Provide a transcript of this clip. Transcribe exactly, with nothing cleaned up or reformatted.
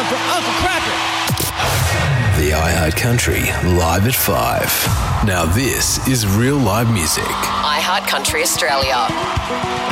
Uncle, Uncle Cracker. The iHeart Country live at five. Now this is real live music. iHeart Country Australia.